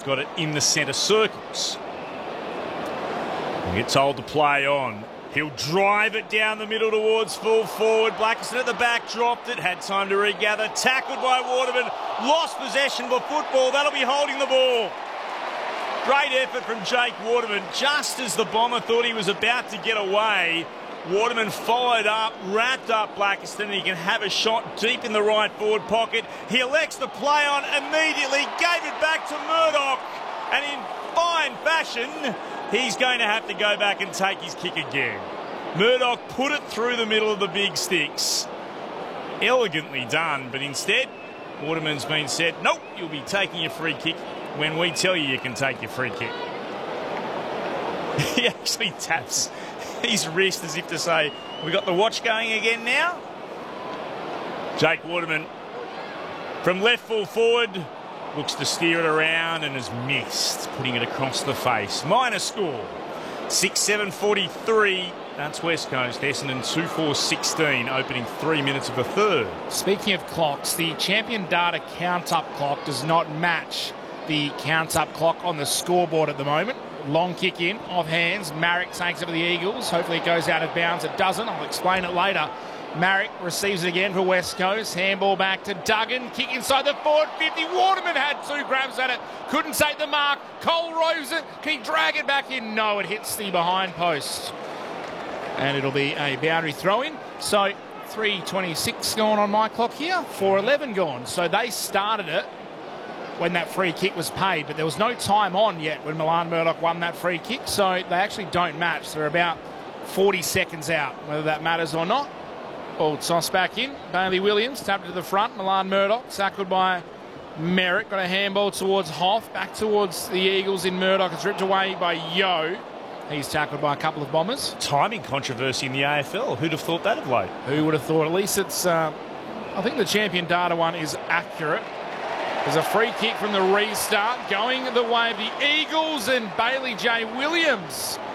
got it in the centre circles. He gets told to play on. He'll drive it down the middle towards full forward. Blackiston at the back, dropped it, had time to regather. Tackled by Waterman, lost possession of the football. That'll be holding the ball. Great effort from Jake Waterman. Just as the Bomber thought he was about to get away, Waterman followed up, wrapped up Blackiston, and he can have a shot deep in the right forward pocket. He elects to play on immediately, gave it back to Murdoch, and in fine fashion, he's going to have to go back and take his kick again. Murdoch put it through the middle of the big sticks. Elegantly done, but instead, Waterman's been said, nope, you'll be taking your free kick when we tell you can take your free kick. He actually taps his wrist as if to say, we got the watch going again now? Jake Waterman from left full forward looks to steer it around and has missed, putting it across the face. Minor score, 6-7-43. That's West Coast. Essendon 2-4-16, opening 3 minutes of the third. Speaking of clocks, the Champion Data count-up clock does not match the count-up clock on the scoreboard at the moment. Long kick in, off hands. Marrick takes it to the Eagles. Hopefully it goes out of bounds. It doesn't. I'll explain it later. Marrick receives it again for West Coast. Handball back to Duggan. Kick inside the forward 50. Waterman had two grabs at it. Couldn't take the mark. Cole Rose it. Can he drag it back in? No, it hits the behind post. And it'll be a boundary throw-in. So 3:26 gone on my clock here. 4:11 gone. So they started it when that free kick was paid, but there was no time on yet when Milan Murdoch won that free kick, so they actually don't match. They're about 40 seconds out, whether that matters or not. Ball tossed back in. Bailey Williams tapped it to the front. Milan Murdoch tackled by Merrick. Got a handball towards Hoff. Back towards the Eagles in Murdoch. It's ripped away by Yo. He's tackled by a couple of Bombers. Timing controversy in the AFL. Who'd have thought that of late? Who would have thought? At least it's... I think the Champion Data one is accurate. There's a free kick from the restart going the way of the Eagles, and Bailey J. Williams